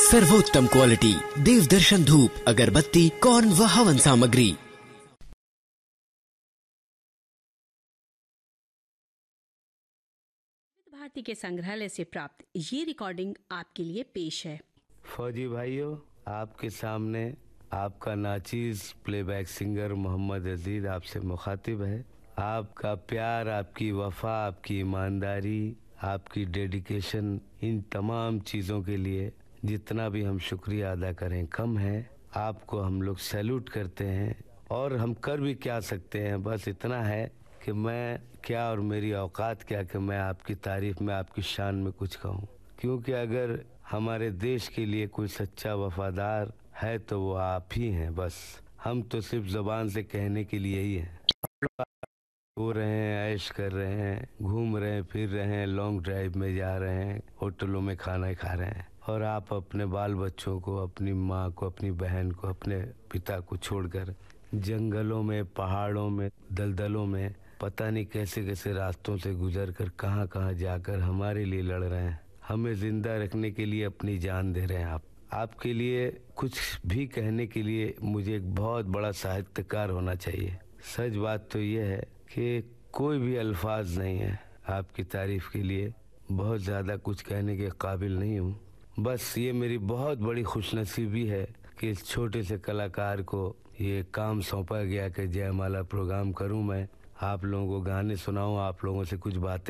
सर्वोत्तम क्वालिटी देवदर्शन धूप, अगरबत्ती, कौन व हवन सामग्री। भारती के संग्रहालय से प्राप्त ये रिकॉर्डिंग आपके लिए पेश है। फौजी भाइयों, आपके सामने आपका नाचीज प्लेबैक सिंगर मोहम्मद अजीज आपसे मुखातिब है। आपका प्यार, आपकी वफा, आपकी ईमानदारी, आपकी डेडिकेशन, इन तमाम चीज़ों के लिए जितना भी हम शुक्रिया अदा करें कम है। आपको हम लोग सैल्यूट करते हैं और हम कर भी क्या सकते हैं, बस इतना है कि मैं क्या और मेरी औकात क्या कि मैं आपकी तारीफ में, आपकी शान में कुछ कहूँ। क्योंकि अगर हमारे देश के लिए कोई सच्चा वफादार है तो वो आप ही हैं। बस हम तो सिर्फ ज़बान से कहने के लिए ही हैं। हो रहे हैं, ऐश कर रहे हैं, घूम रहे हैं, फिर रहे हैं, लॉन्ग ड्राइव में जा रहे हैं, होटलों में खाना खा रहे हैं, और आप अपने बाल बच्चों को, अपनी माँ को, अपनी बहन को, अपने पिता को छोड़कर जंगलों में, पहाड़ों में, दलदलों में, पता नहीं कैसे कैसे रास्तों से गुजर कर कहाँ कहाँ जाकर हमारे लिए लड़ रहे हैं। हमें जिंदा रखने के लिए अपनी जान दे रहे हैं आप। आपके लिए कुछ भी कहने के लिए मुझे एक बहुत बड़ा साहित्यकार होना चाहिए। सच बात तो ये है कि कोई भी अल्फाज नहीं है आपकी तारीफ के लिए। बहुत ज़्यादा कुछ कहने के काबिल नहीं हूँ। बस ये मेरी बहुत बड़ी खुशनसीबी है कि इस छोटे से कलाकार को ये काम सौंपा गया कि जयमाला प्रोग्राम करूँ मैं, आप लोगों को गाने सुनाऊँ, आप लोगों से कुछ बातें